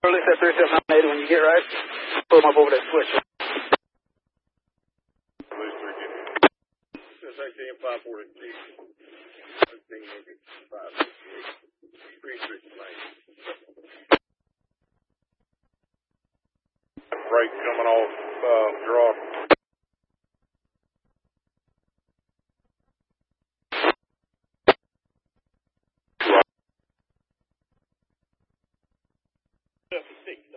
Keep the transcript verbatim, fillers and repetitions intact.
Release that three seven nine eight when you get right. Pull them up over that switch. Release three fifty. That's eighteen five forty-two. eighteen five forty-eight. Three six nine. Brake coming off uh, drop. Six.